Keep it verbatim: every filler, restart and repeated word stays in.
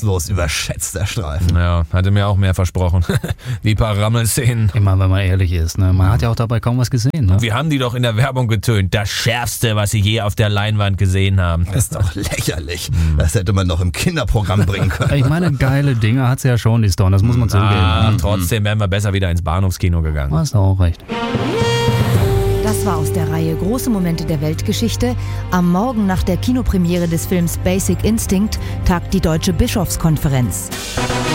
maßlos überschätzter Streifen. Ja, hatte mir auch mehr versprochen. Die paar Rammelszenen. Immer, wenn man ehrlich ist. Ne? Man hat ja auch dabei kaum was gesehen. Ne? Wir haben die doch in der Werbung getönt. Das Schärfste, was sie je auf der Leinwand gesehen haben. Das ist doch lächerlich. Das hätte man noch im Kinderprogramm bringen können. Ich meine, geile Dinge hat sie ja schon, die Stone. Das muss man zugeben. Ah, Ne? trotzdem wären wir besser wieder ins Bahnhofskino gegangen. Hast du auch recht. Das war aus der Reihe Große Momente der Weltgeschichte. Am Morgen nach der Kinopremiere des Films Basic Instinct tagt die Deutsche Bischofskonferenz.